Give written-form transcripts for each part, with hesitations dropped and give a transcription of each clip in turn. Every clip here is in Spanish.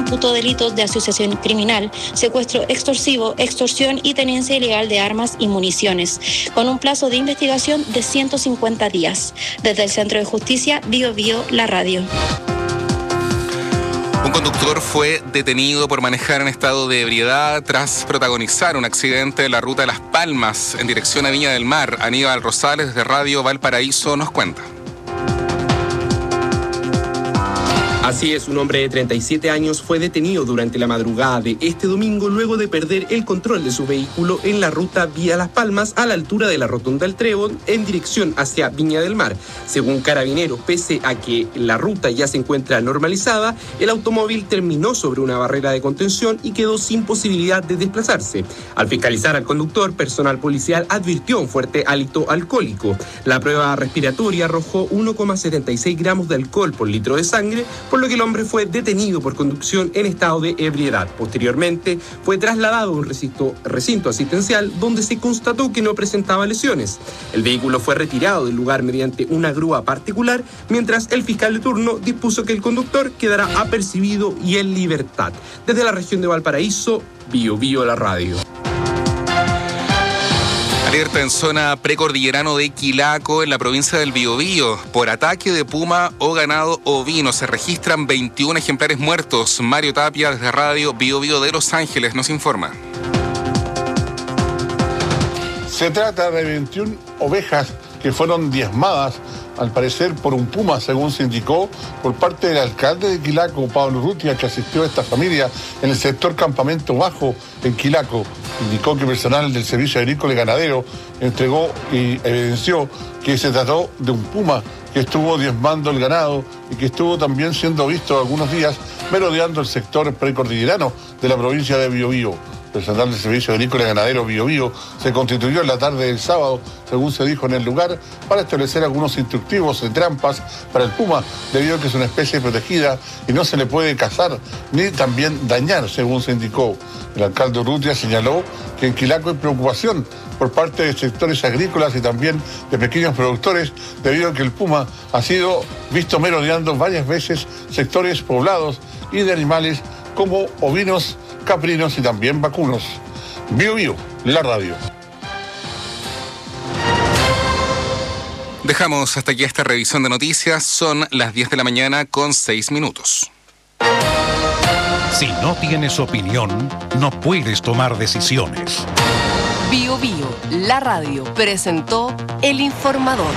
imputó delitos de asociación criminal, secuestro extorsivo, extorsión y tenencia ilegal de armas y municiones, con un plazo de investigación de 150 días. Desde el Centro de Justicia, Bío Bío, la radio. Un conductor fue detenido por manejar en estado de ebriedad tras protagonizar un accidente en la ruta de Las Palmas en dirección a Viña del Mar. Aníbal Rosales, de Radio Valparaíso, nos cuenta. Así es, un hombre de 37 años fue detenido durante la madrugada de este domingo luego de perder el control de su vehículo en la ruta vía Las Palmas a la altura de la Rotonda del Trébol en dirección hacia Viña del Mar. Según Carabineros, pese a que la ruta ya se encuentra normalizada, el automóvil terminó sobre una barrera de contención y quedó sin posibilidad de desplazarse. Al fiscalizar al conductor, personal policial advirtió un fuerte hálito alcohólico. La prueba respiratoria arrojó 1,76 gramos de alcohol por litro de sangre, por lo que el hombre fue detenido por conducción en estado de ebriedad. Posteriormente, fue trasladado a un recinto asistencial donde se constató que no presentaba lesiones. El vehículo fue retirado del lugar mediante una grúa particular, mientras el fiscal de turno dispuso que el conductor quedará apercibido y en libertad. Desde la región de Valparaíso, Bío Bío, la radio. Alerta en zona precordillerano de Quilaco, en la provincia del Biobío, por ataque de puma o ganado ovino. Se registran 21 ejemplares muertos. Mario Tapia, desde Radio Biobío de Los Ángeles, nos informa. Se trata de 21 ovejas que fueron diezmadas, al parecer por un puma, según se indicó por parte del alcalde de Quilaco, Pablo Urrutia, que asistió a esta familia en el sector Campamento Bajo en Quilaco. Indicó que personal del Servicio Agrícola y Ganadero entregó y evidenció que se trató de un puma que estuvo diezmando el ganado y que estuvo también siendo visto algunos días merodeando el sector precordillerano de la provincia de Biobío. Personal del Servicio Agrícola y Ganadero Biobío se constituyó en la tarde del sábado, según se dijo en el lugar, para establecer algunos instructivos de trampas para el puma, debido a que es una especie protegida y no se le puede cazar ni también dañar, según se indicó. El alcalde Urrutia señaló que en Quilaco hay preocupación por parte de sectores agrícolas y también de pequeños productores, debido a que el puma ha sido visto merodeando varias veces sectores poblados y de animales como ovinos, caprinos y también vacunos. Bío Bío, la radio. Dejamos hasta aquí esta revisión de noticias. Son las 10 de la mañana con 6 minutos. Si no tienes opinión, no puedes tomar decisiones. Bío Bío, la radio, presentó El Informador.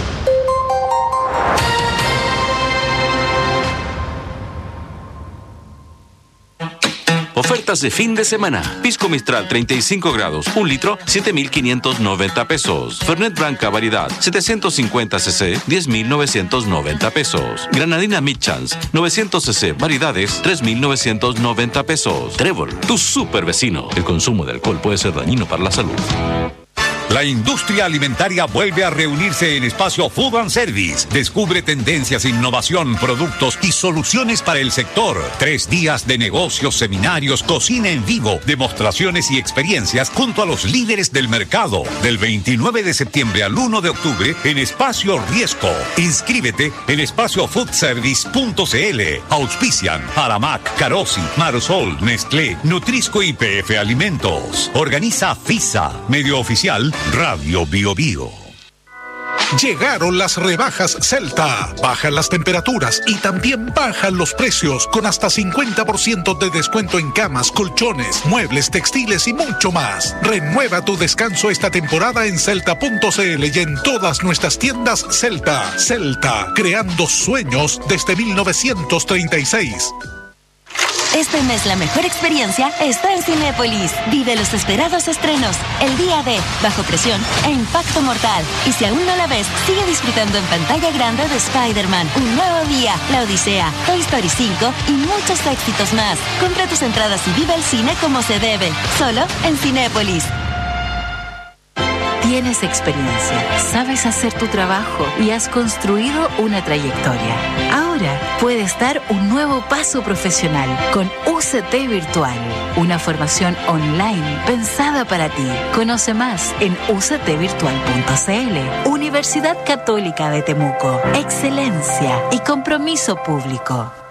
Ofertas de fin de semana. Pisco Mistral 35 grados, 1 litro, 7,590 pesos. Fernet Branca variedad, 750 cc, 10,990 pesos. Granadina Midchance, 900 cc, variedades, 3,990 pesos. Trébol, tu super vecino. El consumo de alcohol puede ser dañino para la salud. La industria alimentaria vuelve a reunirse en Espacio Food and Service. Descubre tendencias, innovación, productos y soluciones para el sector. 3 días de negocios, seminarios, cocina en vivo, demostraciones y experiencias junto a los líderes del mercado. Del 29 de septiembre al 1 de octubre en Espacio Riesco. Inscríbete en espaciofoodservice.cl. Auspician Aramac, Carosi, Marosol, Nestlé, Nutrisco y PF Alimentos. Organiza FISA, medio oficial Radio Bío Bío. Llegaron las rebajas Celta. Bajan las temperaturas y también bajan los precios, con hasta 50% de descuento en camas, colchones, muebles, textiles y mucho más. Renueva tu descanso esta temporada en Celta.cl y en todas nuestras tiendas Celta. Celta, creando sueños desde 1936. Este mes la mejor experiencia está en Cinépolis. Vive los esperados estrenos, El Día de, Bajo Presión e Impacto Mortal. Y si aún no la ves, sigue disfrutando en pantalla grande de Spider-Man, Un Nuevo Día, La Odisea, Toy Story 5 y muchos éxitos más. Compra tus entradas y vive el cine como se debe, solo en Cinépolis. Tienes experiencia, sabes hacer tu trabajo y has construido una trayectoria. Ahora puedes dar un nuevo paso profesional con UCT Virtual, una formación online pensada para ti. Conoce más en uctvirtual.cl. Universidad Católica de Temuco. Excelencia y compromiso público.